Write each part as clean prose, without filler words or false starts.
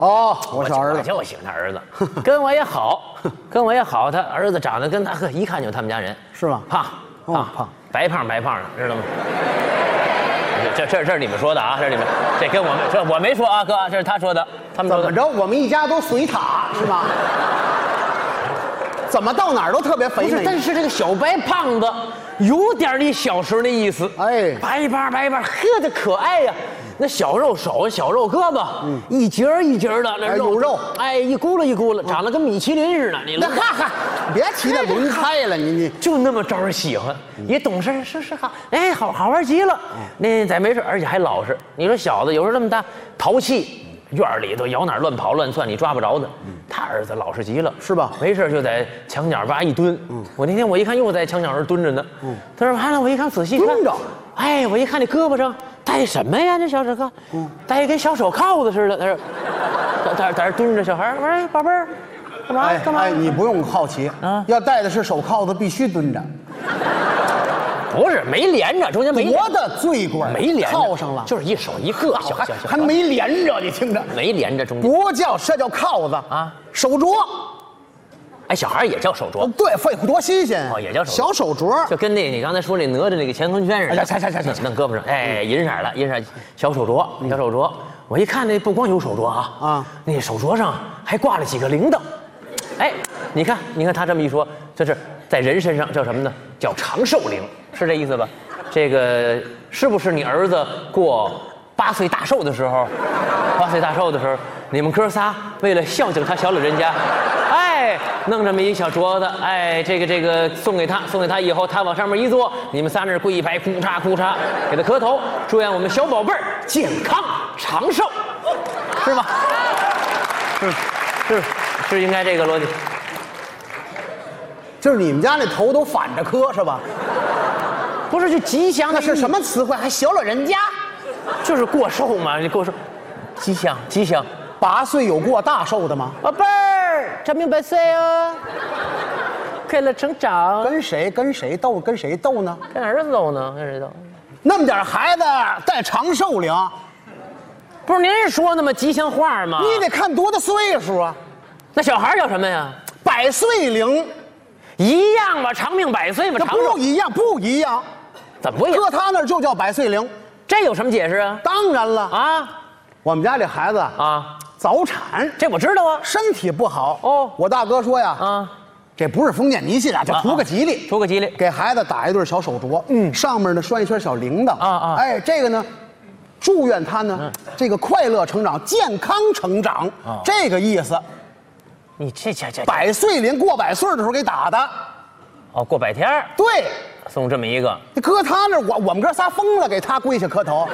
哦，我小儿子就喜欢他儿子，跟我也好，跟我也好。他儿子长得跟他一看就他们家人， 是吗？ 胖胖， 白胖的，知道吗？这是你们说的啊，这是你们，这跟我没说啊，哥，这是他说的，他们说的。 怎么着？我们一家都随他是吗？怎么到哪儿都特别肥美？ 但是这个小白胖子有点你小时候那意思， 哎， 白胖，呵，这可爱呀。那小肉手、小肉胳膊，一节一节的那有肉， 哎，一咕噜一咕噜，长得跟米其林似的。你那哈，别提那轮胎了，你就那么招人喜欢，也懂事，是好，哎，好玩极了。那再没事，而且还老实。你说小子有时候那么大，淘气，院里头摇哪乱跑乱窜，你抓不着他。他儿子老实极了， 是吧？ 没事就在墙角吧一蹲。我那天我一看又在墙角那蹲着呢。他说完了，我一看仔细看， 蹲着。 哎，我一看这胳膊上戴什么呀？这小手铐，戴跟小手铐子似的。他说，在这蹲着，小孩我说宝贝儿，干嘛？ 哎，你不用好奇啊，要戴的是手铐子，必须蹲着。 不是没连着，中间没多大罪过， 没连着， 铐上了， 就是一手一个，小还没连着，你听着， 没连着中间。 不叫，这叫铐子啊，手镯。 哎，小孩也叫手镯， 对，废话多新鲜哦，也叫小手镯， 就跟你刚才说那哪吒那个乾坤圈似的。 哎， 弄胳膊上，哎，银色的，银色小手镯，小手镯。我一看那不光有手镯啊，那手镯上还挂了几个铃铛。哎，你看他这么一说，就是在人身上叫什么呢？叫长寿铃，是这意思吧？这个是不是你儿子过8岁大寿的时候？8岁大寿的时候，你们哥仨为了孝敬他小老人家，哎，弄这么一小镯子，哎，这个送给他以后，他往上面一坐，你们仨那儿跪一排，哭嚓哭嚓，给他磕头，祝愿我们小宝贝儿健康长寿，是吧？是应该这个逻辑。 就是你们家那头都反着磕是吧？ 不是，就吉祥的。 那是什么词汇？还小老人家， 就是过寿嘛，你过寿，吉祥。 8岁有过大寿的吗？ 宝贝儿，长命百岁哦，快乐成长。 跟谁斗？跟谁斗呢？ 跟儿子斗呢？跟谁斗？ 那么点孩子带长寿铃， 不是您说那么吉祥话吗？ 你得看多大岁数啊。 那小孩叫什么呀 ？100岁铃。 一样吧，长命百岁吧，长寿不一样， 怎么不一样？ 搁他那儿就叫100岁铃， 这有什么解释啊？ 当然了啊， 我们家这孩子啊，早产， 这我知道啊， 身体不好哦。 我大哥说呀，这不是封建迷信啊，就图个吉利， 图个吉利， 给孩子打一对小手镯，上面呢拴一圈小铃铛哎，这个呢，祝愿他呢这个快乐成长，健康成长，这个意思。 你这 100岁铃过100岁的时候给打的， 哦，过100天， 对， 送这么一个， 你搁他那儿，我们哥仨疯了，给他跪下磕头。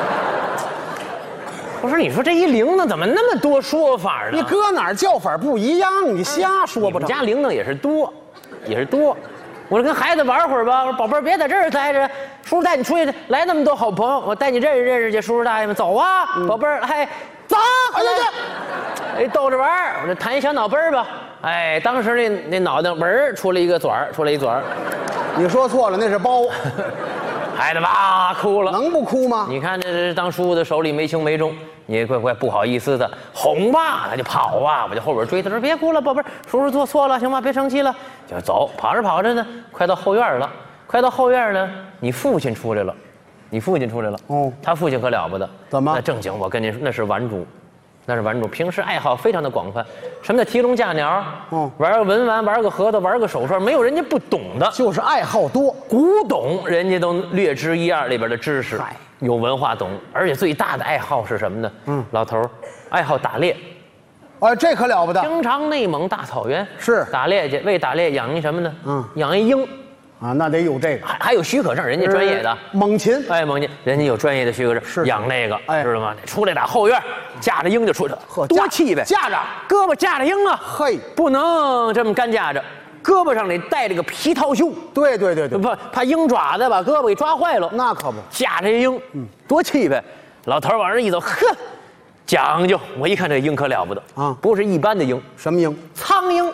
不是，你说这一铃铛怎么那么多说法呢？ 你搁哪儿叫法不一样，你瞎说不成。 家铃铛也是多。我就跟孩子玩会儿吧，我说宝贝儿别在这儿待着，叔叔带你出去，来那么多好朋友，我带你认识去，叔叔大爷们走啊，宝贝儿，哎，走，哎，逗着玩儿，我就弹一小脑杯儿吧，哎，当时那脑袋出来一嘴儿， 你说错了，那是包。 孩子哇哭了， 能不哭吗？ 你看这当叔的手里没轻没重，你怪不好意思的，哄吧，他就跑啊，我就后边追，他说别哭了，宝贝儿，叔叔做错了，行吗？别生气了，就走，跑着呢，快到后院了，你父亲出来了，哦，他父亲可了不得， 怎么？ 那正经，我跟您说，那是玩主。平时爱好非常的广泛，什么叫提笼架鸟？玩个文玩，玩个核桃，玩个手串，没有人家不懂的， 就是爱好多， 古董人家都略知一二里边的知识，有文化懂，而且最大的爱好是什么呢？老头儿爱好打猎， 这可了不得， 经常内蒙大草原是打猎去，为打猎养一什么呢？养一鹰。 那得有这个， 还有许可证，人家专业的猛禽， 猛禽，人家有专业的许可证， 是养那个，知道吗？出来打后院，架着鹰就出去了，多气呗！ 架着胳膊架着鹰啊， 嘿， 不能这么干架着，胳膊上得带着个皮套袖， 对， 不怕鹰爪子把胳膊给抓坏了， 那可不， 架着鹰，多气呗！老头往这一走，呵，讲究，我一看这鹰可了不得啊，不是一般的鹰， 什么鹰？ 苍鹰。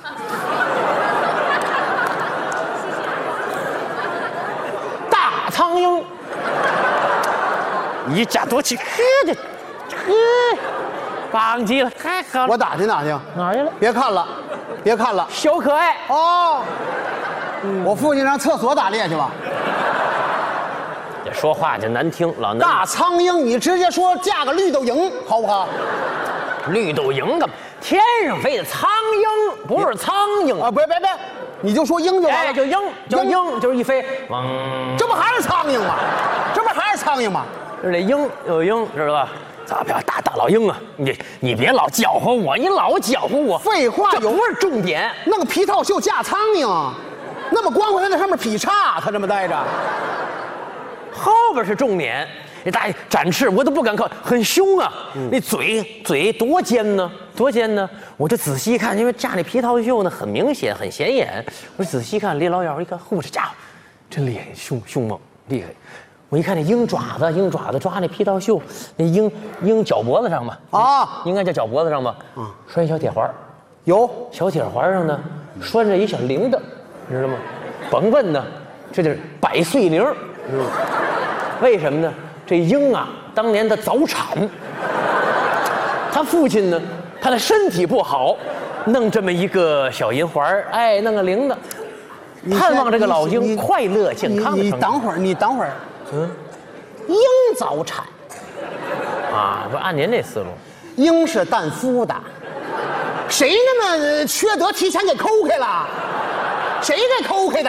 苍鹰，一架多气， 棒极了，太好了。 我打听打听， 哪儿去了？ 别看了，别看了。 小可爱哦，我父亲上厕所打猎去了。 这说话就难听，老难。 大苍蝇，你直接说嫁个绿豆蝇好不好？ 绿豆蝇干嘛？天上飞的苍蝇不是苍蝇啊！别，你就说鹰就完了。 就鹰，就鹰，就是一飞， 这不还是苍蝇吗？这不还是苍蝇吗？ 这鹰有鹰，知道吧？咋不要大老鹰啊？你别老搅和我，你老搅和我。 废话， 这不是重点。 弄个皮套袖架苍蝇，那么光滑在上面劈叉，他这么待着。 后边是重点。那大爷展翅，我都不敢靠，很凶啊！那嘴多尖呢，多尖呢！我就仔细一看，因为架那皮套袖呢，很明显，很显眼。我仔细一看，离老远一看，嚯，这家伙真厉害，凶猛，厉害！我一看那鹰爪子抓那皮套袖，那鹰脚脖子上嘛，啊，应该叫脚脖子上吧？啊，拴小铁环，有小铁环上呢，拴着一小铃铛，你知道吗？甭问呢，这就是百岁铃，为什么呢？这鹰啊，当年的早产，他父亲呢，他的身体不好，弄这么一个小银环，哎，弄个铃铛，盼望这个老鹰快乐健康的成长。 你等会儿，鹰早产啊，不按您这思路， 鹰是蛋孵的，谁那么缺德提前给抠开了？谁给抠开的？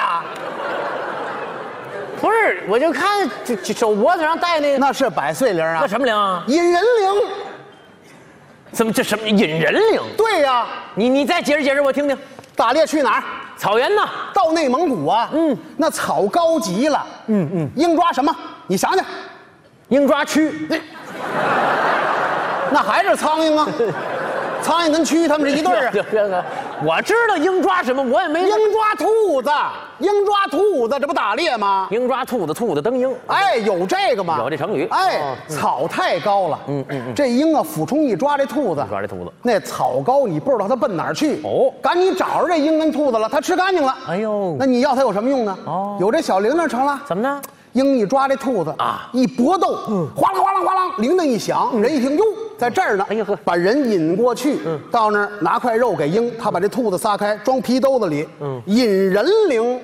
不是，我就看这手脖子上戴那个， 那是百岁铃啊。 那什么铃啊？ 引人铃。 怎么这什么引人铃？ 对呀， 你再解释我听听。 打猎去哪儿？ 草原呢？ 到内蒙古啊。那草高极了。鹰抓什么？你想想。 鹰抓蛆。 那还是苍蝇啊。苍蝇跟蛆他们是一对儿啊。 我知道鹰抓什么，我也没。 鹰抓兔子，这不打猎吗？ 鹰抓兔子，兔子蹬鹰。 哎，有这个吗？ 有这成语。 哎，草太高了。这鹰啊，俯冲一抓这兔子，那草高，你不知道它奔哪儿去。哦，赶紧找着这鹰跟兔子了，它吃干净了。哎呦，那你要它有什么用呢？哦，有这小铃铛成了。 怎么呢？ 鹰一抓这兔子啊，一搏斗，哗啦哗啦哗啦，铃铛一响，人一听哟，在这儿呢，哎呀呵，把人引过去，到那儿拿块肉给鹰，他把这兔子撒开，装皮兜子里，引人铃。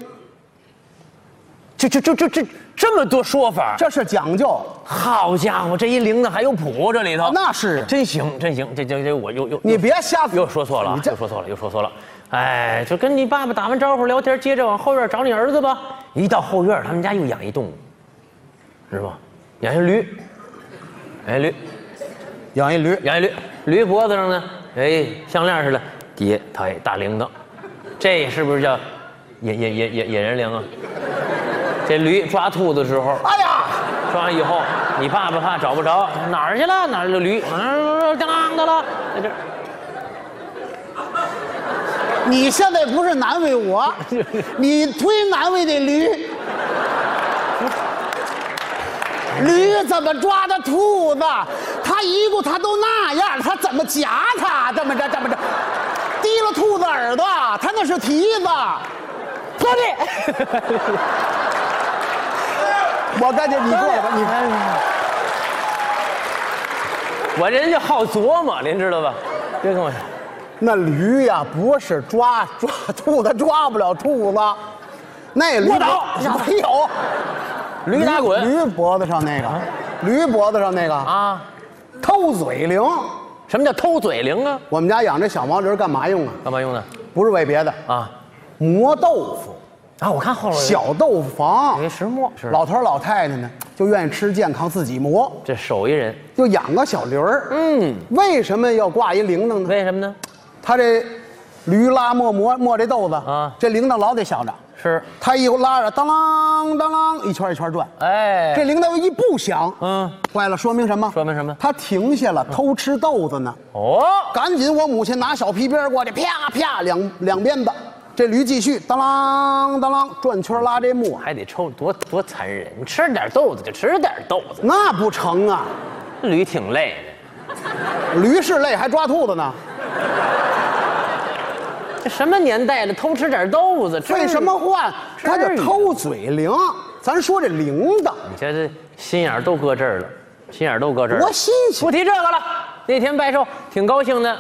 这么多说法， 这是讲究。 好家伙，这一铃铛还有谱这里头， 那是真行。这我又你别瞎又说错了，又说错了。哎，就跟你爸爸打完招呼聊天，接着往后院找你儿子吧。一到后院，他们家又养一动物，是吧？养一驴，养一驴，驴脖子上呢，哎，项链似的，底下套一大铃铛，这是不是叫引人铃啊？这驴抓兔子的时候，哎呀，抓完以后，你爸爸怕找不着，哪儿去了？哪儿的驴？当的了，在这儿。 你现在不是难为我，你忒难为这驴。驴怎么抓的兔子？他一顾他都那样，他怎么夹他？这么着，提了兔子耳朵，他那是蹄子。 坐地。 我感觉你过来吧，你看。 我人家好琢磨，您知道吧？别跟我说。 那驴呀，不是抓兔子，抓不了兔子。那驴没有， 驴打滚， 驴脖子上那个，驴脖子上那个啊，偷嘴铃。 什么叫偷嘴铃啊？ 我们家养这小毛驴干嘛用啊？ 干嘛用的？ 不是为别的啊，磨豆腐啊。我看后边小豆腐房， 有石磨， 老头老太太呢就愿意吃健康，自己磨。 这手艺人就养个小驴儿。为什么要挂一铃铛呢？ 为什么呢？ 他这驴拉磨这豆子啊，这铃铛老得响着。 是， 他一拉着，当啷当啷，一圈一圈转。哎，这铃铛一不响，坏了，说明什么？ 说明什么？ 他停下了，偷吃豆子呢。哦，赶紧，我母亲拿小皮鞭过去，啪啪两鞭子。这驴继续当啷当啷转圈拉这磨， 还得抽，多残忍！你吃点豆子就吃点豆子， 那不成啊！ 驴挺累的，驴是累，还抓兔子呢。 这什么年代了，偷吃点豆子？ 废什么话？他叫偷嘴铃。咱说这铃铛， 你瞧这心眼都搁这儿了，心眼都搁这儿。 多新鲜！ 不提这个了， 那天拜寿挺高兴的，